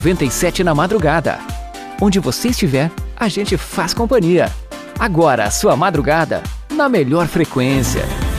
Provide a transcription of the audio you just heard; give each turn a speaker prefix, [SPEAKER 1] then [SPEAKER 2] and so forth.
[SPEAKER 1] 97 na madrugada. Onde você estiver, a gente faz companhia. Agora a sua madrugada na melhor frequência.